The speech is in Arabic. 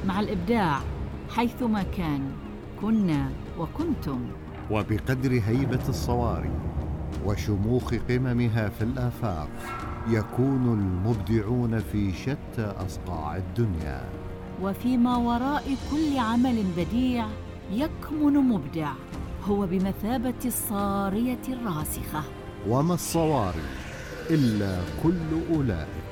مع الإبداع حيثما كان كنا وكنتم. وبقدر هيبة الصواري وشموخ قممها في الآفاق يكون المبدعون في شتى أصقاع الدنيا. وفيما وراء كل عمل بديع يكمن مبدع هو بمثابة الصارية الراسخة. وما الصواري إلا كل أولئك